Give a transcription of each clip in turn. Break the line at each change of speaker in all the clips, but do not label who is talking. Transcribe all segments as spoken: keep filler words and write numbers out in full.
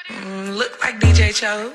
Mm, look like D J Chose.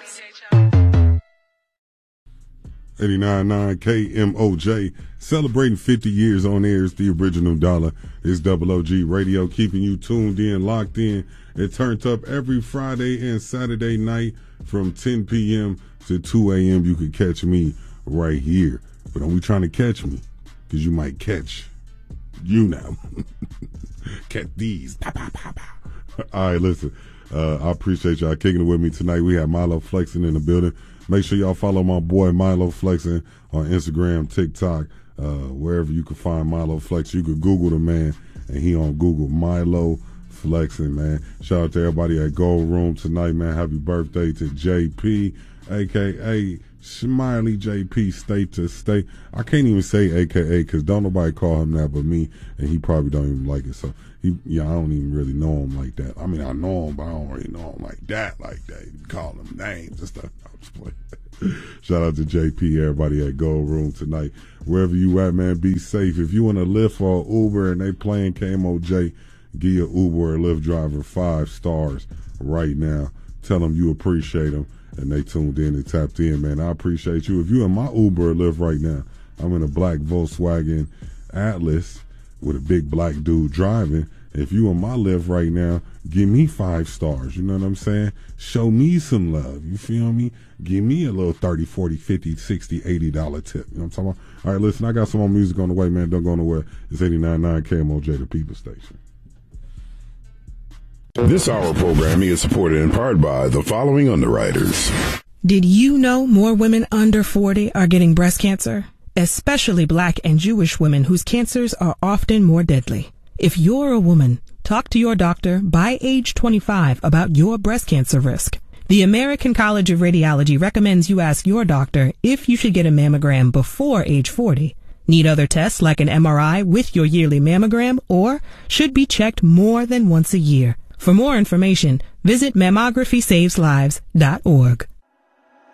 eighty-nine point nine K M O J, celebrating fifty years on air. Is the original dollar. It's Double O G Radio, keeping you tuned in, locked in, and turned up every Friday and Saturday night from ten p.m. to two a.m. You can catch me right here. But don't be trying to catch me, because you might catch you now. Catch these. Pow, pow, pow, pow. All right, listen. Uh, I appreciate y'all kicking it with me tonight. We have Milo Flexing in the building. Make sure y'all follow my boy Milo Flexing on Instagram, TikTok, uh, wherever you can find Milo Flexing. You can Google the man, and he on Google, Milo Flexing, man. Shout out to everybody at Gold Room tonight, man. Happy birthday to J P, a k a. Smiley J P, state to state. I can't even say A K A because don't nobody call him that but me, and he probably don't even like it. So, he, yeah, I don't even really know him like that. I mean, I know him, but I don't really know him like that, like that. You call him names and stuff. I'll just play. Shout out to J P, everybody at Gold Room tonight. Wherever you at, man, be safe. If you want to Lyft or Uber and they playing K M O J, give your Uber or Lyft driver five stars right now. Tell them you appreciate them. And they tuned in and tapped in, man. I appreciate you. If you're in my Uber or Lyft right now, I'm in a black Volkswagen Atlas with a big black dude driving. If you in my Lyft right now, give me five stars. You know what I'm saying? Show me some love. You feel me? Give me a little thirty, forty, fifty, sixty, eighty dollar tip. You know what I'm talking about? All right, listen, I got some more music on the way, man. Don't go nowhere. It's eighty-nine point nine K M O J, the People Station.
This hour programming is supported in part by the following underwriters.
Did you know more women under forty are getting breast cancer? Especially black and Jewish women whose cancers are often more deadly. If you're a woman, talk to your doctor by age twenty-five about your breast cancer risk. The American College of Radiology recommends you ask your doctor if you should get a mammogram before age forty. Need other tests like an M R I with your yearly mammogram, or should be checked more than once a year. For more information, visit mammography saves lives dot org.